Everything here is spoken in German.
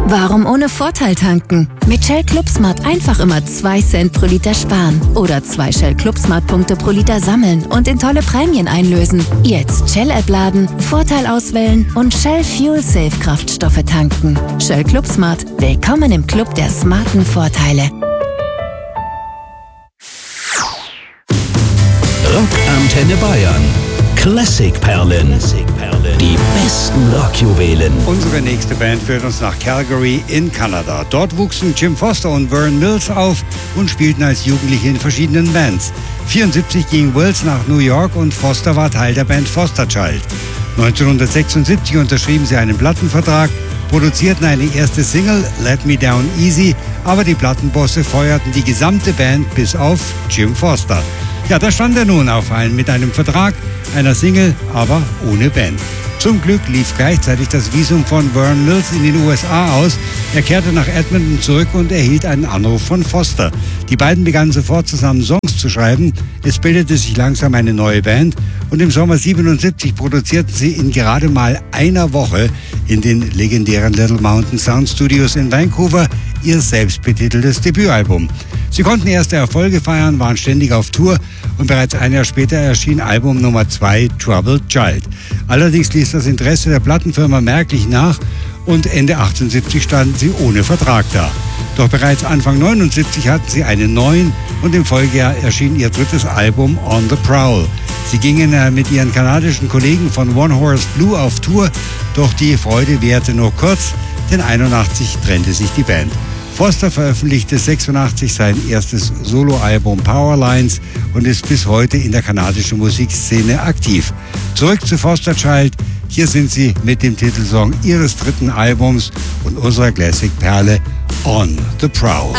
Warum ohne Vorteil tanken? Mit Shell ClubSmart einfach immer 2 Cent pro Liter sparen. Oder 2 Shell ClubSmart-Punkte pro Liter sammeln und in tolle Prämien einlösen. Jetzt Shell-App laden, Vorteil auswählen und Shell Fuel Safe Kraftstoffe tanken. Shell ClubSmart. Willkommen im Club der smarten Vorteile. Rockantenne Bayern. Klassikperlen. Die besten Rockjuwelen. Unsere nächste Band führt uns nach Calgary in Kanada. Dort wuchsen Jim Foster und Vern Mills auf und spielten als Jugendliche in verschiedenen Bands. 1974 ging Wills nach New York und Foster war Teil der Band Foster Child. 1976 unterschrieben sie einen Plattenvertrag, produzierten eine erste Single, Let Me Down Easy, aber die Plattenbosse feuerten die gesamte Band bis auf Jim Foster. Ja, da stand er nun auf mit einem Vertrag, einer Single, aber ohne Band. Zum Glück lief gleichzeitig das Visum von Vern Mills in den USA aus. Er kehrte nach Edmonton zurück und erhielt einen Anruf von Foster. Die beiden begannen sofort zusammen Songs zu schreiben. Es bildete sich langsam eine neue Band und im Sommer 1977 produzierten sie in gerade mal einer Woche in den legendären Little Mountain Sound Studios in Vancouver ihr selbstbetiteltes Debütalbum. Sie konnten erste Erfolge feiern, waren ständig auf Tour und bereits ein Jahr später erschien Album Nummer 2, Troubled Child. Allerdings ließ das Interesse der Plattenfirma merklich nach und Ende 1978 standen sie ohne Vertrag da. Doch bereits Anfang 1979 hatten sie einen neuen und im Folgejahr erschien ihr drittes Album On the Prowl. Sie gingen mit ihren kanadischen Kollegen von One Horse Blue auf Tour, doch die Freude währte nur kurz, denn 1981 trennte sich die Band. Foster veröffentlichte 1986 sein erstes Soloalbum Powerlines und ist bis heute in der kanadischen Musikszene aktiv. Zurück zu Foster Child. Hier sind sie mit dem Titelsong ihres dritten Albums und unserer Classic-Perle On the Prowl.